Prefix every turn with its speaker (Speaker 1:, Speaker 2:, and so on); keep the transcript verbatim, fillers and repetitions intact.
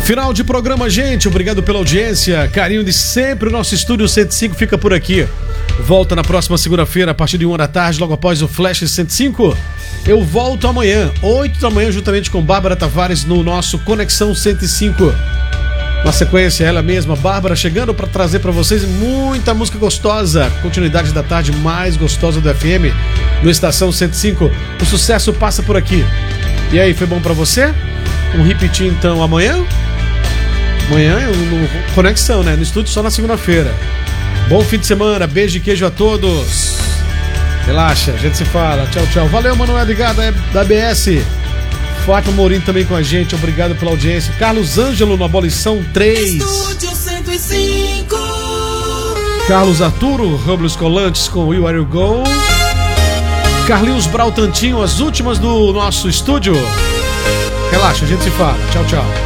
Speaker 1: Final de programa, gente. Obrigado pela audiência, carinho de sempre. O nosso estúdio cento e cinco fica por aqui. Volta na próxima segunda-feira, a partir de uma da tarde, logo após o Flash cento e cinco. Eu volto amanhã, oito da manhã, juntamente com Bárbara Tavares, no nosso Conexão cento e cinco. Na sequência, ela mesma, Bárbara, chegando para trazer para vocês muita música gostosa. Continuidade da tarde mais gostosa do F M, no Estação cento e cinco. O sucesso passa por aqui. E aí, foi bom para você? Vamos repetir então amanhã? Amanhã no Conexão, né? No estúdio só na segunda-feira. Bom fim de semana, beijo e queijo a todos. Relaxa, a gente se fala. Tchau, tchau. Valeu, Manuel ligado da A B S. Fátima Mourinho também com a gente, obrigado pela audiência. Carlos Ângelo no Abolição três.
Speaker 2: Estúdio cento e cinco.
Speaker 1: Carlos Arturo Robles Colantes com Will Are You Go. Carlinhos Brau Tantinho, as últimas do nosso estúdio. Relaxa, a gente se fala. Tchau, tchau.